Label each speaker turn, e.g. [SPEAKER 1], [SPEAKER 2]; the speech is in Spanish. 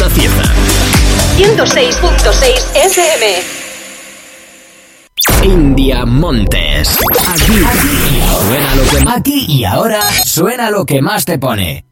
[SPEAKER 1] Onda Cierta.
[SPEAKER 2] 106.6 FM.
[SPEAKER 1] India Montes. Aquí y ahora suena lo que más te pone.